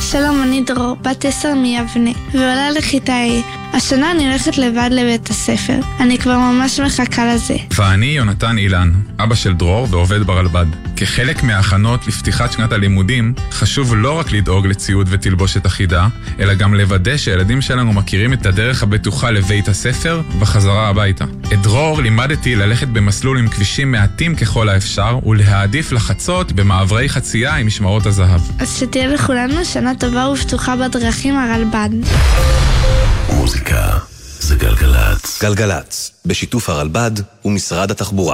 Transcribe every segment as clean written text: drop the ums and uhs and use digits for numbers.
שלום, אני דרור, בת 10 מיבנה, ועולה לכיתה A. השנה אני הולכת לבד לבית הספר. אני כבר ממש מחכה לזה. ואני יונתן אילן, אבא של דרור ועובד ברלב"ד. כחלק מההכנות לפתיחת שנת הלימודים, חשוב לא רק לדאוג לציוד ותלבושת אחידה, אלא גם לוודא שהילדים שלנו מכירים את הדרך הבטוחה לבית הספר בחזרה הביתה. את דרור לימדתי ללכת במסלול עם כבישים מעטים ככל האפשר, ולהעדיף לחצות במעברי חצייה עם משמרות הזהב. אז שתהיה לכולנו שנה טובה ופתוחה בדרכים הרלב"ד. מוזיקה זה גלגלץ. גלגלץ, בשיתוף הרלב"ד ומשרד התחבורה.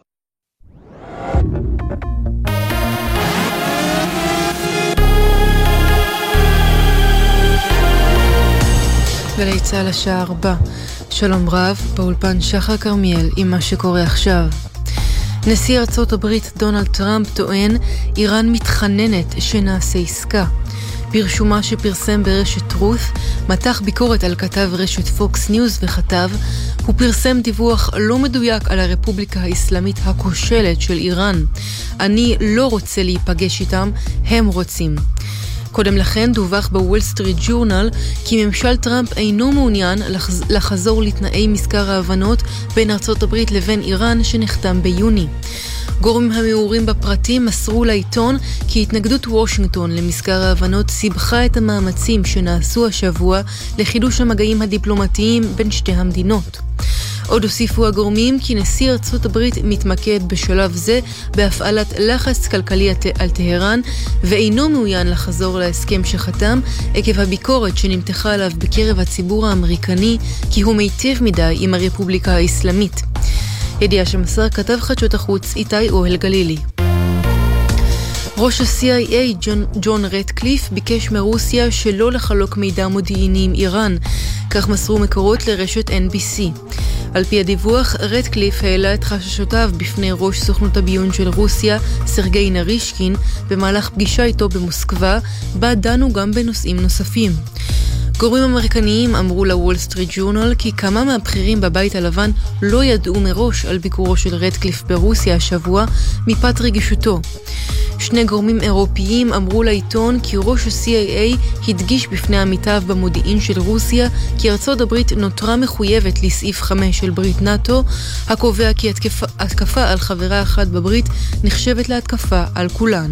גלי צהל השעה 4. שלום רב, באולפן שחר כרמיאל עם מה שקורה עכשיו. נשיא ארצות הברית דונלד טראמפ טוען איראן מתחננת שנעשה עסקה. ברשומה שפרסם ברשת טרות, מתח ביקורת על כתב רשת פוקס ניוז וכתב, הוא פרסם דיווח לא מדויק על הרפובליקה האסלאמית הכושלת של איראן. אני לא רוצה להיפגש איתם, הם רוצים. קודם לכן דווח בוול סטריט ג'ורנל כי ממשל טראמפ אינו מעוניין לחזור לתנאי מזכר ההבנות בין ארצות הברית לבין איראן שנחתם ביוני. גורמים המעורים בפרטים מסרו לעיתון כי התנגדות וושינגטון למזכר ההבנות סיבכה את המאמצים שנעשו השבוע לחידוש המגעים הדיפלומטיים בין שתי המדינות. עוד הוסיפו הגורמים כי נשיא ארצות הברית מתמקד בשלב זה בהפעלת לחץ כלכלי על טהרן ואינו מעוניין לחזור להסכם שחתם עקב הביקורת שנמתחה עליו בקרב הציבור האמריקני כי הוא מיטיב מדי עם הרפובליקה האסלאמית. ידיעה שמסר כתב חדשות החוץ איתי אוהל גלילי. ראש ה-CIA ג'ון רטקליף ביקש מרוסיה שלא לחלוק מידע מודיעיני עם איראן, כך מסרו מקורות לרשת NBC. על פי הדיווח, רטקליף העלה את חששותיו בפני ראש סוכנות הביון של רוסיה, סרגי נרישקין, במהלך פגישה איתו במוסקבה, בה דנו גם בנושאים נוספים. גורמים אמריקניים אמרו לוול סטריט ג'ורנל כי כמה מהבכירים בבית הלבן לא ידעו מראש על ביקורו של רטקליף ברוסיה השבוע מפאת רגישותו. שני גורמים אירופיים אמרו לעיתון כי ראש ה-CIA הדגיש בפני עמיתיו במודיעין של רוסיה כי ארצות הברית נותרה מחויבת לסעיף 5 של ברית נאטו, הקובע כי התקפה על חברה אחת בברית נחשבת להתקפה על כולן.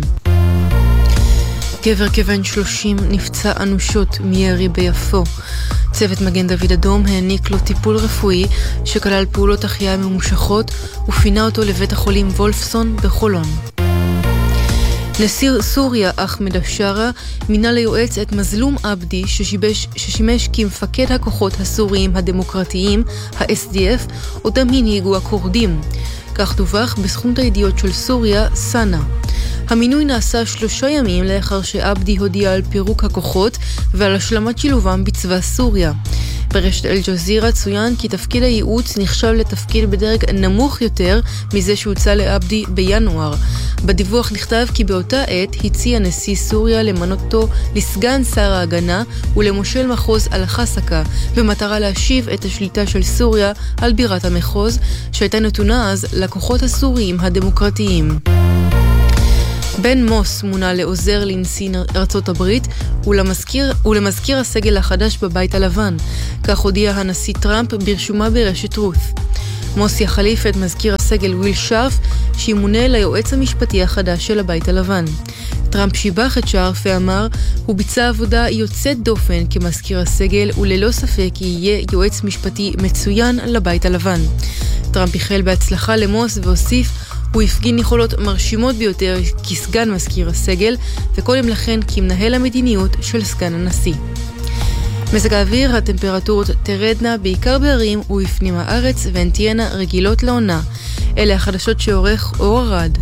גבר כבן 30 נפצע אנושות מירי ביפו. צוות מגן דוד אדום העניק לו טיפול רפואי שכלל פעולות החייאה ממושכות ופינה אותו לבית החולים וולפסון בחולון. נשיא סוריה אחמד א-שרה מינה ליועץ את מזלום עבדי ששימש כמפקד הכוחות הסוריים הדמוקרטיים, ה-SDF, אותם הנהיגו הכורדים. כך דווח בסוכנות הידיעות של סוריה, סאנה. המינוי נעשה 3 ימים לאחר שעבדי הודיע על פירוק הכוחות ועל השלמת שילובם בצבא סוריה. ברשת אל-ג'זירה צוין כי תפקיד הייעוץ נחשב לתפקיד בדרג נמוך יותר מזה שהוצע לעבדי בינואר. בדיווח נכתב כי באותה עת הציע נשיא סוריה למנותו לסגן שר ההגנה ולמושל מחוז אל-חסקה במטרה להשיב את השליטה של סוריה על בירת המחוז שהייתה נתונה אז לכוחות הסוריים הדמוקרטיים. בן מוס מונה לעוזר לנשיא ארצות הברית ולמזכיר הסגל החדש בבית הלבן, כך הודיע הנשיא טראמפ ברשומה ברשת טרות. מוס יחליף את מזכיר הסגל וויל שרף שימונה ליועץ המשפטי החדש של הבית הלבן. טראמפ שיבח את שרף ואמר, הוא ביצע עבודה יוצאת דופן כמזכיר הסגל וללא ספק יהיה יועץ משפטי מצוין לבית הלבן. טראמפ החל בהצלחה למוס והוסיף, הוא הפגין יכולות מרשימות ביותר כסגן מזכיר הסגל וקודם לכן כמנהל המדיניות של סגן הנשיא. מזג האוויר, הטמפרטורות תרדנה בעיקר בערים ובפנים הארץ והן תהיינה רגילות לעונה. אלה החדשות שעורך אור ארד.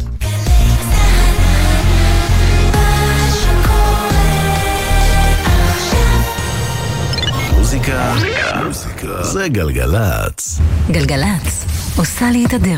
מוזיקה זה גלגלץ. גלגלץ עושה לי את הדרך.